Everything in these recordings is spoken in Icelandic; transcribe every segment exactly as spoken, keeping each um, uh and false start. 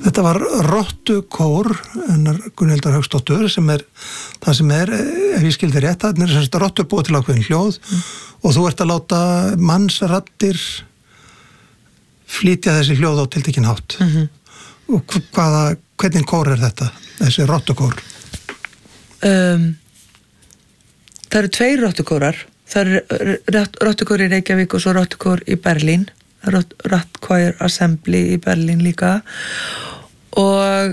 Þetta var rottukór hennar Gunnhildar Hauksdóttur sem er það sem er, ef ég skildi rétt, það er semst rottur búið til ákveðin hljóð mm. og þú ert að láta mannsraddir flytja þessi hljóð á tiltekinn hátt. Mm-hmm. Og hvaða, hvernig kór er þetta, þessi rottukór? Um, það eru tveir rottukórar. Það er rottukór í Reykjavík og svo rottukór í Berlín. Rottchoir Assembly í Berlín líka. Og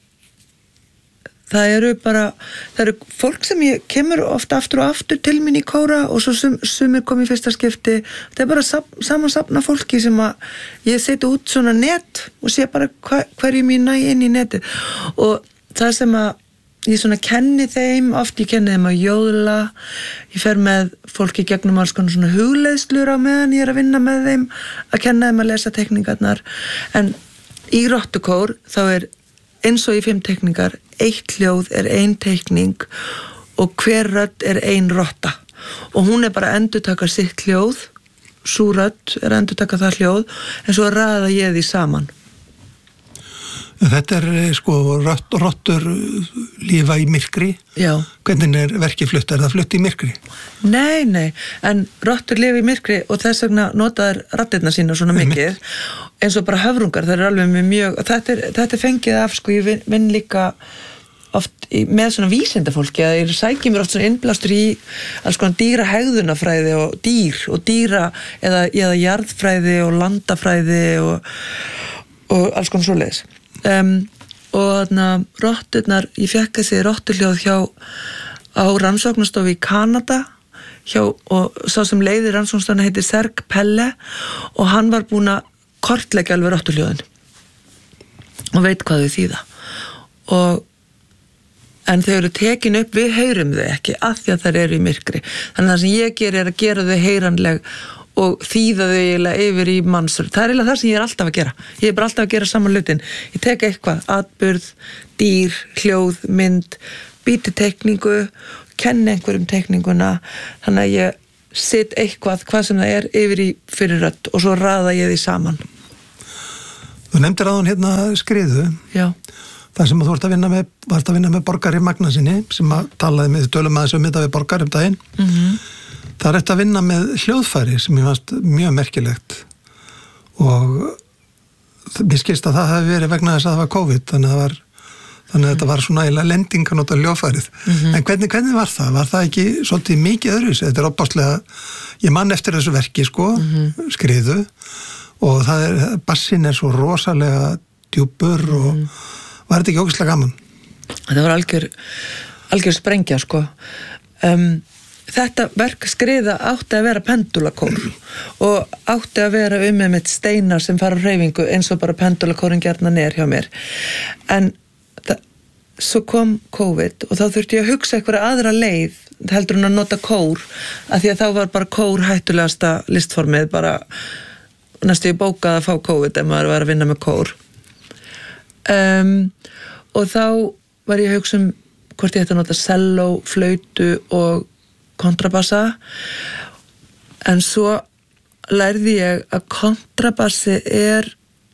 það eru bara, það eru fólk sem ég kemur ofta aftur og aftur til mín í kóra og svo sum, sumir kom í fyrsta skipti. Það er bara sam, samansapna fólki sem að ég seti út svona net og sé bara hva, hverjum ég næ inn í netið. Og það sem að ég svona kenni þeim, oft ég kenni þeim að jóðla, ég fer með fólki gegnum alls konar svona hugleiðslur á meðan ég er að vinna með þeim, að kenna þeim að lesa tekningarnar, en í rottukór þá er eins og í fimm tekningar, eitt hljóð er ein tekning og hver rödd er ein rotta og hún er bara að endurtaka sitt hljóð, sú rödd er að endurtaka það hljóð, en svo raða ég því saman. Þetta er sko rott, rottur lífa í myrkri. Já. Hvernig er verkið flutt? Er það flutt í myrkri? Nei, nei, en rottur lifa í myrkri og þess vegna notaðar raddirnar sína svona mikið, eins og bara höfrungar, það er alveg með mjög, þetta er, þetta er fengið af, sko, ég vinn, vinn líka oft í, með svona vísindafólki, að ég sækja mér oft svona innblástur í alls konar dýra hegðunafræði og dýr og dýra eða, eða jarðfræði og landafræði og, og alls konar svoleiðis. Um, og þarna rotturnar, ég fekk þessi rotturhljóð hjá á rannsóknastofu í Kanada hjá, og sá sem leiðir rannsóknastofuna heitir Serge Pelle og hann var búinn að kortleggja alveg rotturhljóðin og veit hvað þau þýða og en þau eru tekin upp, við heyrum þau ekki af því að þær eru í myrkri, þannig að það sem ég ger er að gera þau heyranleg og þýða þau eiginlega yfir í mannsrödd. Það er eiginlega það sem ég er alltaf að gera. Ég er bara alltaf að gera saman hlutin. Ég tek eitthvað, atburð, dýr, hljóð, mynd, býti tekningu, kenni einhverjum tekninguna, þannig að ég set eitthvað, hvað sem það er, yfir í fyrir rödd og svo raða ég því saman. Þú nefndir áðan hérna Skriðu. Já. Það sem þú ert að vinna með, varst að vinna með Borgari Magnúsinni, sem að talaði með, tölum aðeins um þetta við Borgari um daginn. Mm-hmm. Það er eftir að vinna með hljóðfæri sem ég fannst mjög merkilegt og mér skilst að það hefði verið vegna þess að það var COVID, þannig að, það var, þannig að þetta var svona eiginlega lending að nota hljóðfærið. Mm-hmm. En hvernig, hvernig var það? Var það ekki svolítið mikið öðruvísi? Þetta er opaslega, ég man eftir þessu verki sko, mm-hmm. Skriðu og það er, bassin er svo rosalega djúpur og mm-hmm. var þetta ekki ógeðslega gaman? Þetta var algjör, algjör sprengja sko. Um, Þetta verk Skriða átti að vera pendulakór og átti að vera um með mitt steinar sem fara á hreyfingu eins og bara pendulakórin gjarnan er hjá mér. En það, svo kom COVID og þá þurfti ég að hugsa eitthvað aðra leið heldur en að nota kór, af því að þá var bara kór hættulegasta listformið, bara næstu ég bókað að fá COVID ef maður var að vinna með kór. Um, og þá var ég að hugsa um hvort ég ætti að nota selló, flautu og kontrabassa, en svo lærði ég að kontrabassi er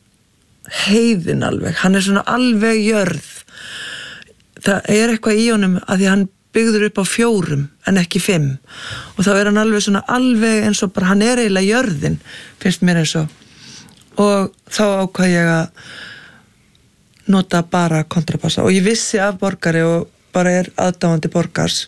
heiðin alveg, hann er svona alveg jörð, það er eitthvað í honum að því hann byggður upp á fjórum en ekki fimm og þá er hann alveg svona alveg eins og bara hann er eiginlega jörðin, finnst mér eins og og þá ákvað ég að nota bara kontrabassa og ég vissi af Borgari og bara er aðdáandi Borgars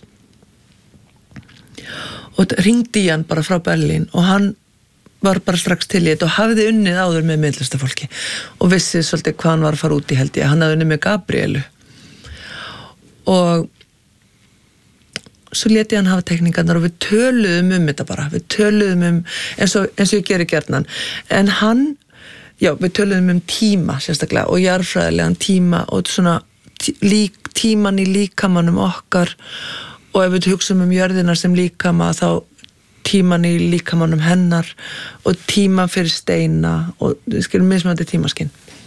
og ringdi í hann bara frá Berlín og hann var bara strax til í þetta og hafði unnið áður með myndlistafólki og vissi svolítið hvað hann var að fara út í held ég, hann hafði unnið með Gabrielu og svo lét ég hann hafa tekningarnar og við töluðum um þetta bara, við töluðum um eins og, eins og ég geri gjarnan, en hann já, við töluðum um tíma sérstaklega og jarðfræðilegan tíma og svona tí, lík, tíman í líkamanum okkar og ef við hugsaum um jörðina sem líkama þá tíman í líkamanum hennar og tíman fyrir steina og við skilum mismunandi tímaskinn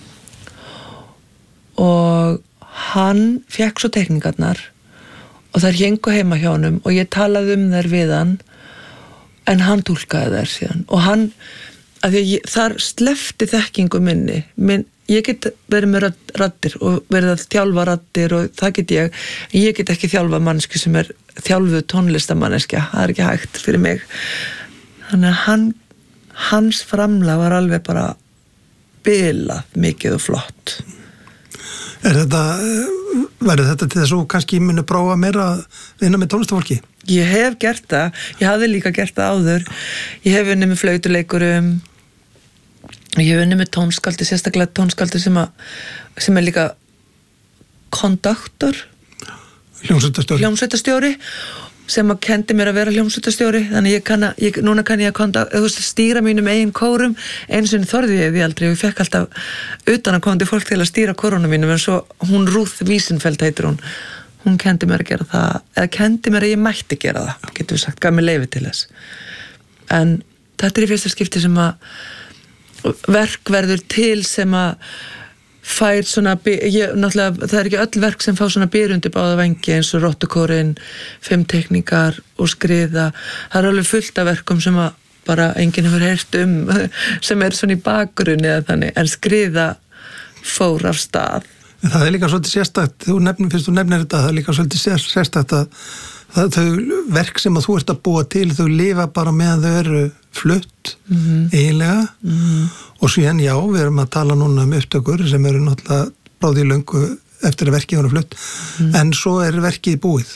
og hann fekk svo tekningarnar og þær héngu heima hjá honum og ég talaði um þær við hann en hann túlkaði þær síðan og hann, af því að ég, þar sleppti þekkingu minni Minn, ég get verið með raddir og verið að þjálfa raddir og það get ég, en ég get ekki þjálfa manneski sem er þjálfuð tónlistamanneskja, það er ekki hægt fyrir mig. Þannig að hann, hans framlag var alveg bara bilað mikið og flott. Er þetta, verður þetta til þess að þú kannski muni prófa meira að vinna með tónlistafólki? Ég hef gert það, ég hafði líka gert það áður, ég hef unnið með flautuleikurum, ég hef unnið með tónskaldi, sérstaklega tónskaldi sem, að, sem er líka konduktor, hljómsveitarstjóri. hljómsveitarstjóri sem að kendi mér að vera hljómsveitarstjóri, þannig ég kann að, ég, núna kann ég að konda, veist, stýra mínum eigin kórum, einu sinni þorði ég því aldrei og ég fekk alltaf utan að komandi fólk til að stýra kórunum mínum, en svo hún Ruth Wiesenfeld heitir hún, hún kendi mér að gera það, eða kendi mér að ég mætti gera það, getur við sagt, gaf mér leyfi til þess. En þetta er í fyrsta skipti sem að verk verður til sem að fær svona, ég, náttúrulega það er ekki öll verk sem fá svona byrjundi báða vengi eins og Rottukórinn, fimm tekníkar og skriða, það er alveg fullt af verkum sem að bara enginn hefur heyrt um sem er svona í bakgrunni eða þannig, en skriða fór af stað. En það er líka svolítið sérstakt, þú nefnir, fyrst þú nefnir þetta, það er líka svolítið sérstakt að það, þau verk sem að þú ert að búa til, þau lifa bara meðan þau eru flutt, mm-hmm. eiginlega, mm-hmm. og síðan já, við erum að tala núna um upptökur sem eru náttúrulega bráði löngu eftir að verkið eru flutt, mm-hmm. en svo er verkið búið.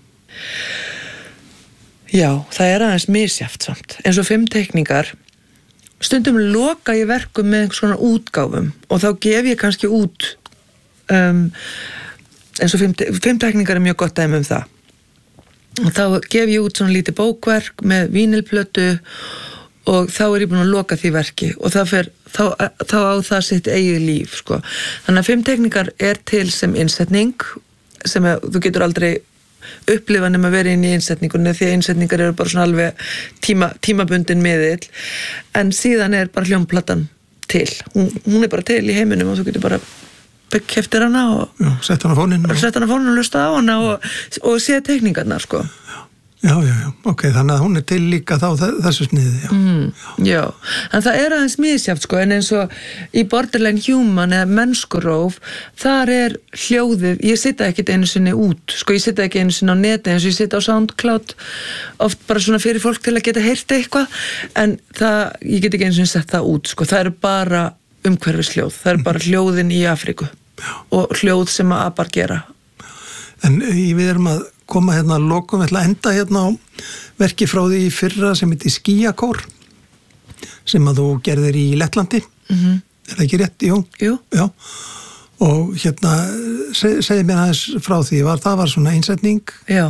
Já, það er aðeins misjafnt samt, eins og fimm tekníkar, stundum loka ég verkum með svona útgáfum og þá gef ég kannski út um, eins og fimm, fimm tekníkar er mjög gott dæmi um það. Og þá gef ég út svona lítið bókverk með vínilplötu og þá er ég búin að loka því verki og það fer, þá, þá á það sitt eigið líf, sko. Þannig að fimm tekníkar er til sem innsetning sem er, þú getur aldrei upplifa nema að vera inn í innsetningunni því að innsetningar eru bara svona alveg tíma, tímabundin miðill, en síðan er bara hljómplatan til. Hún, hún er bara til í heiminum og þú getur bara keftir hana og já, sett hana fónin og sett hana fónin og lusta á hana og, og sé tekningarnar, sko. Já, já, já, ok, þannig að hún er til líka þá þessu sniði, já. Mm, já, en það er aðeins misjafnt, sko, en eins og í Borderline Human eða mennskuróf, þar er hljóðið, ég sita ekkit einu sinni út, sko, ég sita ekki einu sinni á neti eins og ég sita á SoundCloud, oft bara svona fyrir fólk til að geta heyrt eitthvað, en það, ég get ekki einu sinni sett það út, sko, það eru bara umhverfisljóð, það eru bara hljóðin í Afríku já. Og hljóð sem að apar gera. En við erum að koma hérna að lokum, við ætla að enda hérna á verki frá því fyrra sem heitir Skýjakór sem að þú gerðir í Lettlandi, mm-hmm. er það ekki rétt? Jú. Jú. Já. Og hérna, seg, segði mér aðeins frá því, var, það var svona einsetning? Já.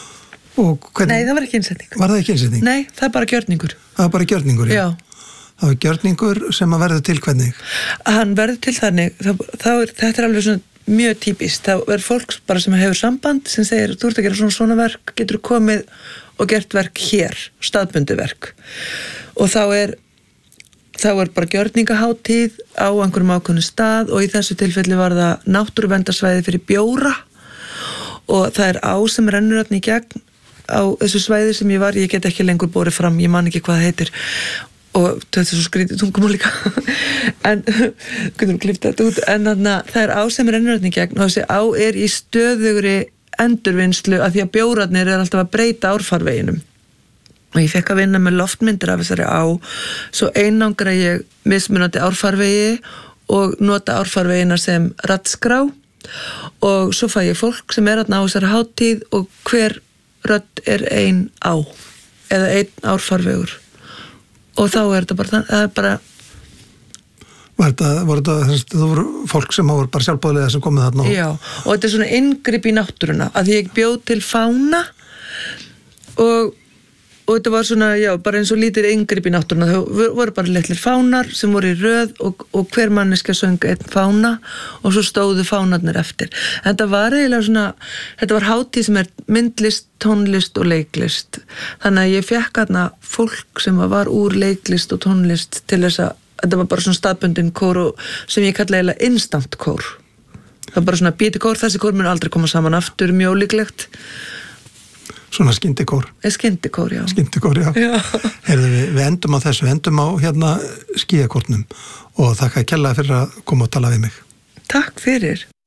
Og hvernig? Nei, það var ekki einsetning. Var það ekki einsetning? Nei, það er bara gjörningur. Það var bara gjörningur, já. Já. Það var gjörningur sem að verður til hvernig? Hann verður til þannig, þá, þá er, þetta er alveg svona mjög típist, þá er fólk bara sem hefur samband sem segir, þú ert að gera svona svona verk, getur þú komið og gert verk hér, staðbundi verk. Og þá er, þá er bara gjörningaháttíð á einhverjum ákveðnum stað og í þessu tilfelli var það náttúruverndarsvæði fyrir bjóra og það er á sem rennur þarna í gegn á þessu svæði sem ég var, ég get ekki lengur borið fram, ég man ekki hvað það heitir. Og þetta er svo skrítið tungumál líka en getur við klippta þetta út en þannig að það er á sem rennur þarna í gegn og þessi á er í stöðugri endurvinnslu að því að bjórarnir er alltaf að breyta árfarveginum og ég fekk að vinna með loftmyndir af þessari á svo einangra ég mismunandi árfarvegi og nota árfarvegina sem raddskrá og svo fæ ég fólk sem er þarna á þessari hátíð og hver rödd er ein á eða einn árfarvegur og þá er þetta bara, það er bara Var þetta, voru þetta, þetta voru fólk sem voru bara sjálfbóðlega sem komið þarna? Já, og þetta er svona inngrip í náttúruna að ég bjóð til fána og, og þetta var svona, já, bara eins og lítið inngrip í náttúruna, það voru bara litlir fánar sem voru í röð og, og hver manneska söng einn fána og svo stóðu fánarnir eftir. Þetta var eiginlega svona, þetta var hátíð sem er myndlist, tónlist og leiklist. Þannig að ég fekk þarna fólk sem var úr leiklist og tónlist til þess að þetta var bara svona staðbundin kór sem ég kalla eiginlega instant kór. Það var bara svona bíti kór, þessi kór mun aldrei koma saman aftur, mjög líklegt. Svona skyndikór. Skyndikór, já. Skyndikór, já. já. Heyrðu, við, við endum á þessu, endum á hérna skíakortnum og þakka kærlega fyrir að koma og tala við mig. Takk fyrir.